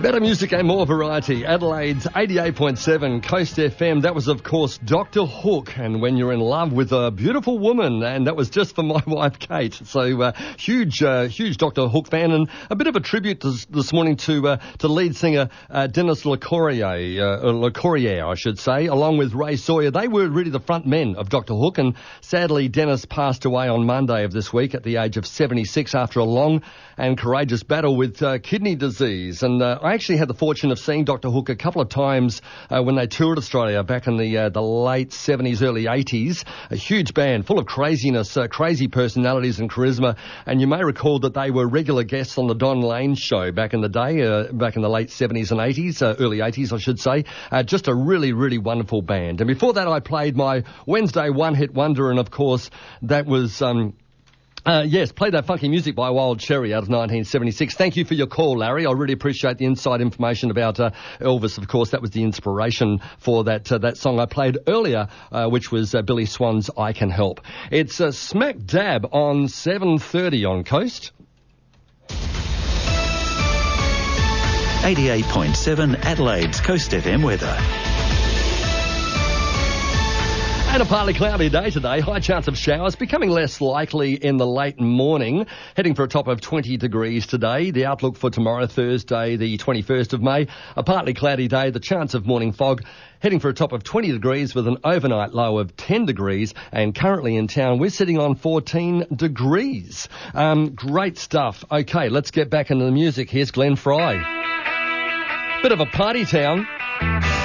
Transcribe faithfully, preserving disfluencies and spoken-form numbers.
Better music and more variety. Adelaide's eighty-eight point seven Coast F M. That was, of course, Doctor Hook. And when you're in love with a beautiful woman, and that was just for my wife, Kate. So, uh, huge, uh, huge Doctor Hook fan, and a bit of a tribute this, this morning to uh, to lead singer uh, Dennis LeCourrier, uh, LeCourrier, I should say, along with Ray Sawyer. They were really the front men of Doctor Hook, and sadly, Dennis passed away on Monday of this week at the age of seventy-six after a long and courageous battle with uh, kidney disease. And uh, I actually had the fortune of seeing Doctor Hook a couple of times uh, when they toured Australia back in the uh, the late seventies, early eighties. A huge band full of craziness, uh, crazy personalities and charisma. And you may recall that they were regular guests on the Don Lane show back in the day, uh, back in the late seventies and eighties, uh, early eighties, I should say. Uh, just a really, really wonderful band. And before that, I played my Wednesday one-hit wonder, and of course, that was... Um, Uh, yes, play that funky music by Wild Cherry out of nineteen seventy-six. Thank you for your call, Larry. I really appreciate the inside information about uh, Elvis. Of course, that was the inspiration for that uh, that song I played earlier, uh, which was uh, Billy Swan's I Can Help. It's uh, smack dab on seven thirty on Coast. eighty-eight point seven Adelaide's Coast F M weather. And a partly cloudy day today. High chance of showers, becoming less likely in the late morning. Heading for a top of twenty degrees today. The outlook for tomorrow, Thursday, the twenty-first of May. A partly cloudy day, the chance of morning fog. Heading for a top of twenty degrees with an overnight low of ten degrees. And currently in town, we're sitting on fourteen degrees. Um, great stuff. Okay, let's get back into the music. Here's Glenn Fry. Bit of a party town.